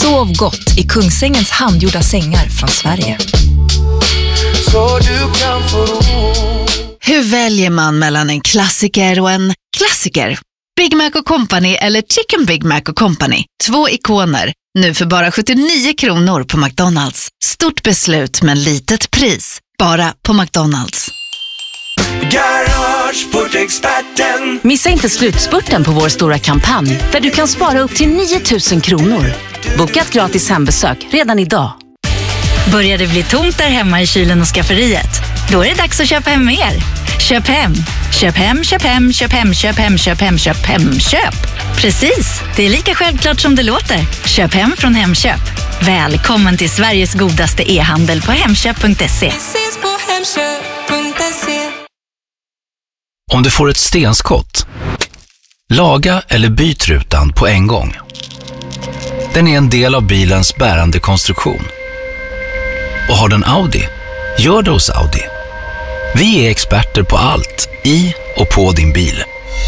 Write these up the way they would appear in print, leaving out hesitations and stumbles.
Sov gott i Kungsängens handgjorda sängar från Sverige. Så du kan få ro. Hur väljer man mellan en klassiker och en klassiker? Big Mac & Company eller Chicken Big Mac & Company. 2 ikoner. Nu för bara 79 kronor på McDonalds. Stort beslut men litet pris. Bara på McDonalds. Garageportexperten. Missa inte slutspurten på vår stora kampanj där du kan spara upp till 9 000 kronor. Boka ett gratis hembesök redan idag. Börjar det bli tomt där hemma i kylen och skafferiet? Då är det dags att köpa hem mer. Köp hem. Köp hem, köp hem, köp hem, köp hem, köp hem, köp hem, köp. Precis, det är lika självklart som det låter. Köp hem från Hemköp. Välkommen till Sveriges godaste e-handel på hemköp.se. Om du får ett stenskott, laga eller byt rutan på en gång. Den är en del av bilens bärande konstruktion. Och har den Audi, gör det hos Audi. Vi är experter på allt i och på din bil.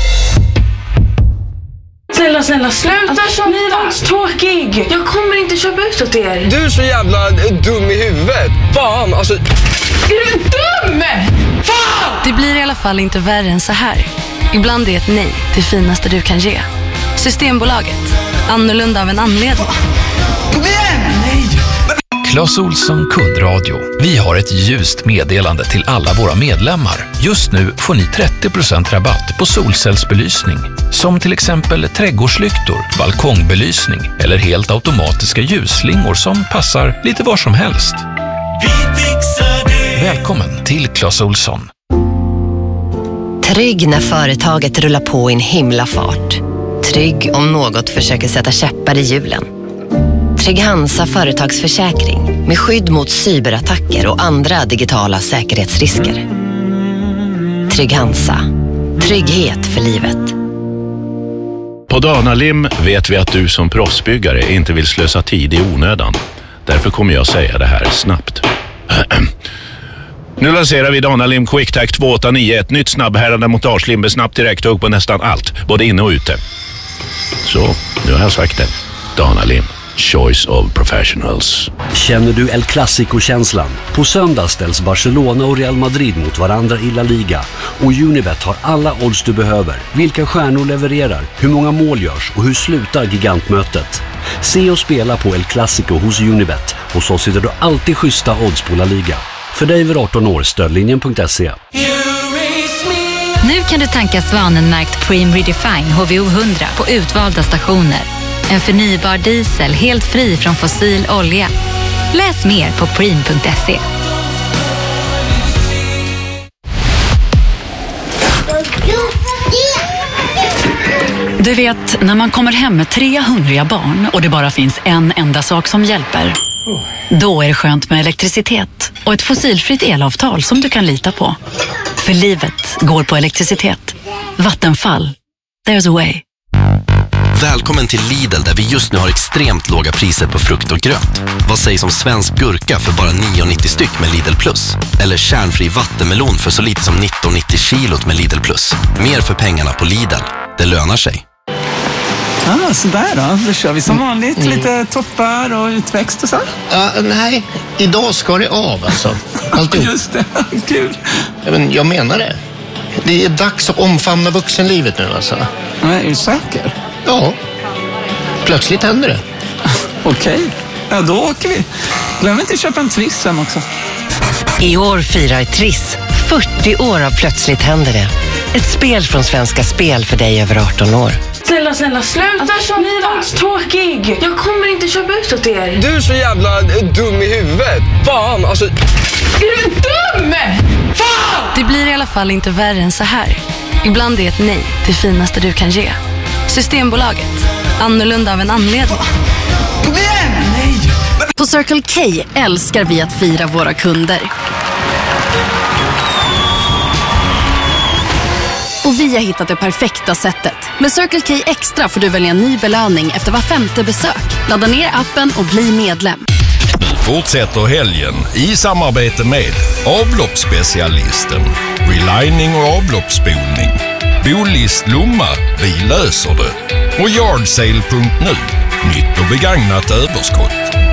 Snälla, sluta som ni var tråkig. Jag kommer inte köpa ut åt er. Du är så jävla dum i huvudet. Fan, alltså... Är du dum? Fan! Det blir i alla fall inte värre än så här. Ibland är ett nej det finaste du kan ge. Systembolaget. Annorlunda av en anledning. Kom igen! Nej! Clas Ohlson kundradio. Vi har ett ljust meddelande till alla våra medlemmar. Just nu får ni 30% rabatt på solcellsbelysning. Som till exempel trädgårdslyktor, balkongbelysning eller helt automatiska ljusslingor som passar lite var som helst. Vi fixar det. Välkommen till Clas Ohlson. Trygg när företaget rullar på i en himla fart. Trygg om något försöker sätta käppar i hjulen. Trygg Hansa företagsförsäkring med skydd mot cyberattacker och andra digitala säkerhetsrisker. Trygg Hansa. Trygghet för livet. På Danalim vet vi att du som proffsbyggare inte vill slösa tid i onödan. Därför kommer jag säga det här snabbt. Nu lanserar vi Danalim QuickTac 289, ett nytt snabbhärande montagelim med snabbt direkthugg på nästan allt, både inne och ute. Så, nu har jag sagt det. Danalim. Choice of professionals. Känner du El Clasico-känslan? På söndag ställs Barcelona och Real Madrid mot varandra i La Liga. Och Unibet har alla odds du behöver. Vilka stjärnor levererar? Hur många mål görs? Och hur slutar gigantmötet? Se och spela på El Clasico hos Unibet. Hos oss hittar du alltid schyssta odds på La Liga. För dig över 18 år, stödlinjen.se. Nu kan du tanka Svanenmärkt Preem Redefine HVO 100 på utvalda stationer. En förnybar diesel helt fri från fossil olja. Läs mer på preem.se. Du vet, när man kommer hem med 3 hungriga barn och det bara finns en enda sak som hjälper. Då är det skönt med elektricitet och ett fossilfritt elavtal som du kan lita på. För livet går på elektricitet. Vattenfall. There's a way. Välkommen till Lidl där vi just nu har extremt låga priser på frukt och grönt. Vad sägs om svensk gurka för bara 9,90 styck med Lidl Plus? Eller kärnfri vattenmelon för så lite som 19,90 kilot med Lidl Plus. Mer för pengarna på Lidl. Det lönar sig. Sådär då. Då kör vi som vanligt. Lite toppar och utväxt och så. Nej, idag ska det av alltså. Alltid. Just det, kul. Men jag menar det. Det är dags att omfamna vuxenlivet nu alltså. Är du säker? Ja, plötsligt händer det. Okej, ja då åker vi. Glöm inte att köpa en Triss hem också. I år firar Triss 40 år av Plötsligt händer det. Ett spel från Svenska Spel för dig över 18 år. Snälla, sluta som ni var tråkig. Jag kommer inte köpa ut åt er. Du är så jävla dum i huvudet. Fan, alltså... Är du dum? Fan! Det blir i alla fall inte värre än så här. Ibland är ett nej det finaste du kan ge. Systembolaget. Annorlunda av en anledning. Kom igen! Nej! På Circle K älskar vi att fira våra kunder. Och vi har hittat det perfekta sättet. Med Circle K Extra får du välja en ny belöning efter var 5:e besök. Ladda ner appen och bli medlem. Nu fortsätter helgen i samarbete med avloppsspecialisten, relining och avloppsspolning, Bolist Lomma, vi löser det, och Yardsale.nu, nytt och begagnat överskott.